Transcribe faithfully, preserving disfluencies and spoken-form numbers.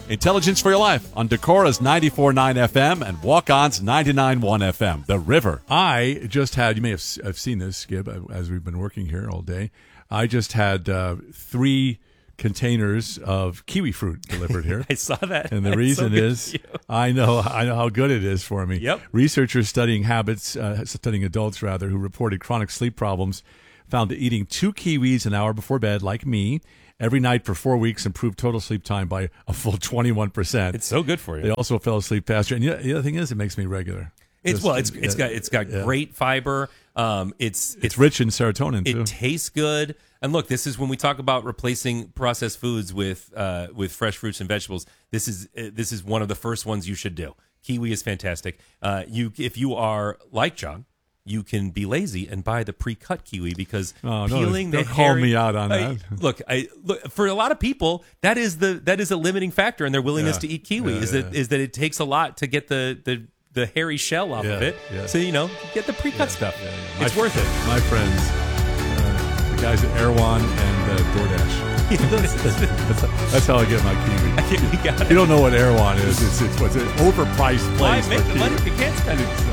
Intelligence for Your Life on Decora's ninety-four point nine F M and Walk-On's ninety-nine point one F M, The River. I just had, you may have have seen this, Skip, as we've been working here all day. I just had uh, three containers of kiwi fruit delivered here. I saw that. And the That's reason so is, I know I know how good it is for me. Yep. Researchers studying habits, uh, studying adults rather, who reported chronic sleep problems, found that eating two kiwis an hour before bed, like me, every night for four weeks improved total sleep time by a full twenty-one percent. It's so good for you. They also fell asleep faster. And the other thing is, it makes me regular. It's Just, well, it's it's yeah, got it's got yeah. great fiber. Um, it's It's rich in serotonin, too. It tastes good. And look, this is when we talk about replacing processed foods with uh, with fresh fruits and vegetables. This is uh, this is one of the first ones you should do. Kiwi is fantastic. Uh, you if you are like John, you can be lazy and buy the pre-cut kiwi because Oh, no, peeling don't the call hairy- me out on I- that. Look, I look for a lot of people that is the that is a limiting factor in their willingness Yeah. to eat kiwi. Yeah, is yeah, that yeah. is that it takes a lot to get the the, the hairy shell off Yeah, of it. yeah. So you know, get the pre-cut stuff. Yeah, yeah. It's My- worth it. My friends, uh, the guys at Erewhon and uh, DoorDash. that's, that's how I get my kiwi. We got If it. you don't know what Erewhon is, it's, it's what's an overpriced Why place. make for the money kiwi. if you can't spend it?